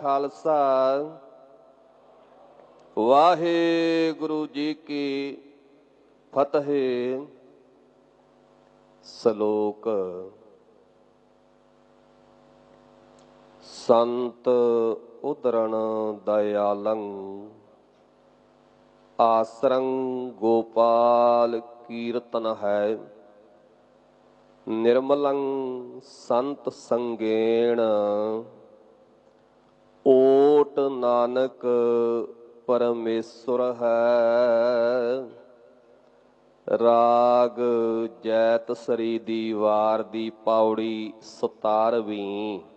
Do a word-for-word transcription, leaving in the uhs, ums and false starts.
ਖਾਲਸਾ ਵਾਹਿਗੁਰੂ ਜੀ ਕੀ ਫਤਿਹ। ਸ਼ਲੋਕ। ਸੰਤ ਉਦਰਣ ਦਇਆਲੰ ਆਸਰੰ ਗੋਪਾਲ ਕੀਰਤਨ ਹੈ। ਨਿਰਮਲੰ ਸੰਤ ਸੰਗੇਣ ਓਟ ਨਾਨਕ ਪਰਮੇਸ਼ੁਰ ਹੈ। ਰਾਗ ਜੈਤ ਸਰੀ ਦੀ ਵਾਰ ਦੀ ਪੌੜੀ ਸਤਾਰਵੀਂ।